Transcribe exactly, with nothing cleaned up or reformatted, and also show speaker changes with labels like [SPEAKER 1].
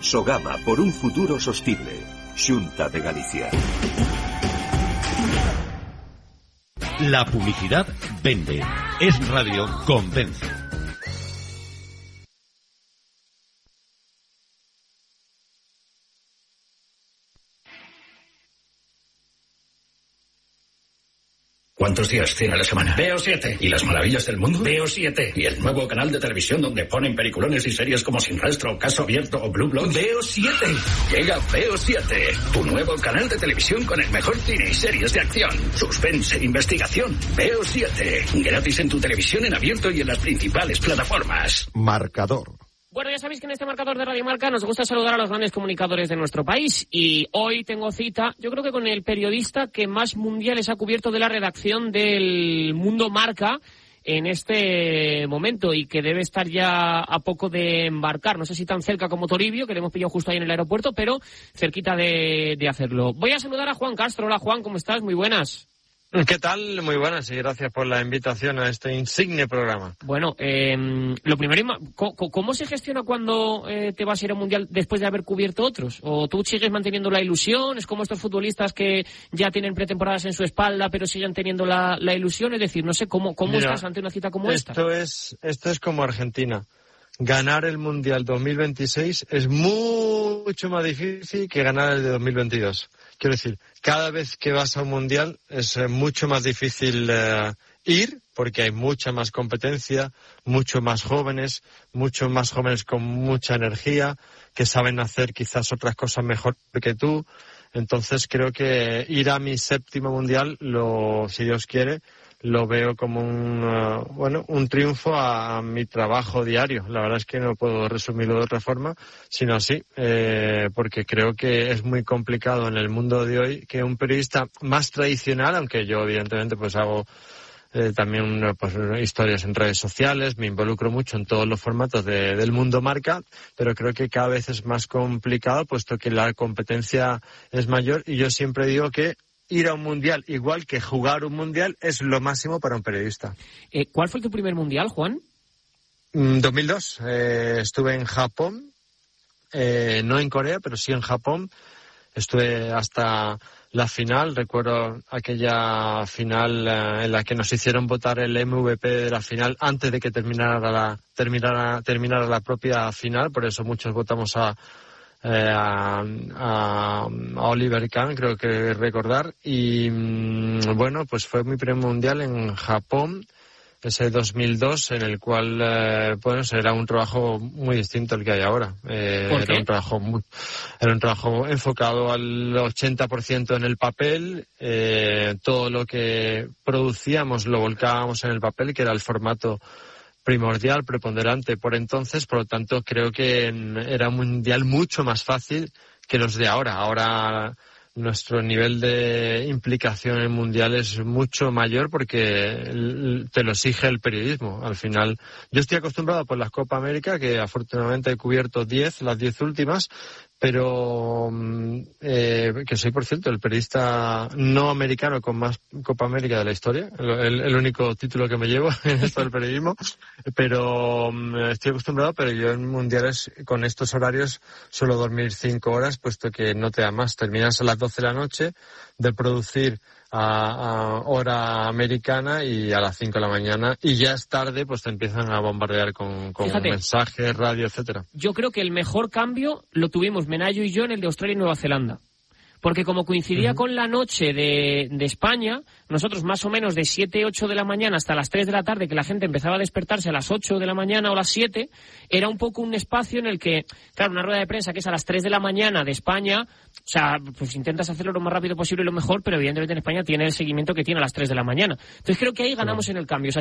[SPEAKER 1] Sogama por un futuro sostible. Xunta de Galicia.
[SPEAKER 2] La publicidad vende. Es Radio Convence.
[SPEAKER 3] ¿Cuántos días tiene a la semana? Veo siete. ¿Y las maravillas del mundo? Veo siete. ¿Y el nuevo canal de televisión donde ponen peliculones y series como Sin Rastro, Caso Abierto o Blue Bloods? Veo siete. Llega Veo siete, tu nuevo canal de televisión con el mejor cine y series de acción, suspense, investigación. Veo siete. Gratis en tu televisión en abierto y en las principales plataformas.
[SPEAKER 4] Marcador.
[SPEAKER 5] Bueno, ya sabéis que en este marcador de Radio Marca nos gusta saludar a los grandes comunicadores de nuestro país y hoy tengo cita, yo creo que con el periodista que más mundiales ha cubierto de la redacción del Mundo Marca en este momento y que debe estar ya a poco de embarcar. No sé si tan cerca como Toribio, que le hemos pillado justo ahí en el aeropuerto, pero cerquita de, de hacerlo. Voy a saludar a Juan Castro. Hola Juan, ¿cómo estás? Muy buenas.
[SPEAKER 6] ¿Qué tal? Muy buenas y gracias por la invitación a este insigne programa.
[SPEAKER 5] Bueno, eh, lo primero, ¿cómo, ¿cómo se gestiona cuando eh, te vas a ir al Mundial después de haber cubierto otros? ¿O tú sigues manteniendo la ilusión? ¿Es como estos futbolistas que ya tienen pretemporadas en su espalda pero siguen teniendo la, la ilusión? Es decir, no sé, ¿cómo, cómo Mira, estás ante una cita como
[SPEAKER 6] esto
[SPEAKER 5] esta?
[SPEAKER 6] Es, esto es como Argentina. Ganar el Mundial dos mil veintiséis es mucho más difícil que ganar el de dos mil veintidós. Quiero decir, cada vez que vas a un mundial es eh, mucho más difícil eh, ir, porque hay mucha más competencia, mucho más jóvenes, mucho más jóvenes con mucha energía, que saben hacer quizás otras cosas mejor que tú. Entonces creo que ir a mi séptimo mundial, lo, si Dios quiere, lo veo como un uh, bueno un triunfo a, a mi trabajo diario. La verdad es que no puedo resumirlo de otra forma, sino así, eh, porque creo que es muy complicado en el mundo de hoy que un periodista más tradicional, aunque yo evidentemente pues hago eh, también pues, historias en redes sociales, me involucro mucho en todos los formatos de, del mundo marca, pero creo que cada vez es más complicado puesto que la competencia es mayor y yo siempre digo que ir a un mundial, igual que jugar un mundial, es lo máximo para un periodista.
[SPEAKER 5] Eh, ¿Cuál fue tu primer mundial, Juan?
[SPEAKER 6] Mm, dos mil dos. Eh, estuve en Japón, eh, no en Corea, pero sí en Japón. Estuve hasta la final. Recuerdo aquella final eh, en la que nos hicieron votar el M V P de la final antes de que terminara la, terminara, terminara la propia final. Por eso muchos votamos a Eh, a, a, a Oliver Kahn, creo que recordar, y mmm, bueno, pues fue mi primer mundial en Japón, ese dos mil dos, en el cual, eh, bueno, era un trabajo muy distinto al que hay ahora. Eh,
[SPEAKER 5] ¿Por qué?
[SPEAKER 6] Era un trabajo muy, era un trabajo enfocado al ochenta por ciento en el papel, eh, todo lo que producíamos lo volcábamos en el papel, que era el formato primordial, preponderante por entonces, por lo tanto creo que era un mundial mucho más fácil que los de ahora. Ahora nuestro nivel de implicación en mundial es mucho mayor porque te lo exige el periodismo. Al final, yo estoy acostumbrado por las Copa América, que afortunadamente he cubierto diez, las diez últimas, pero eh, que soy, por cierto, el periodista no americano con más Copa América de la historia, el, el único título que me llevo en esto del periodismo, pero um, estoy acostumbrado, pero yo en mundiales con estos horarios suelo dormir cinco horas, puesto que no te da más. Terminas a las doce de la noche de producir a, a hora americana y a las cinco de la mañana, y ya es tarde, pues te empiezan a bombardear con, con
[SPEAKER 5] Fíjate,
[SPEAKER 6] mensajes, radio, etcétera.
[SPEAKER 5] Yo creo que el mejor cambio lo tuvimos Menayo y yo en el de Australia y Nueva Zelanda. Porque como coincidía uh-huh. con la noche de, de España, nosotros más o menos de siete, ocho de la mañana hasta las tres de la tarde, que la gente empezaba a despertarse a las ocho de la mañana o las siete, era un poco un espacio en el que, claro, una rueda de prensa que es a las tres de la mañana de España, o sea, pues intentas hacerlo lo más rápido posible y lo mejor, pero evidentemente en España tiene el seguimiento que tiene a las tres de la mañana. Entonces creo que ahí ganamos en el cambio. O sea,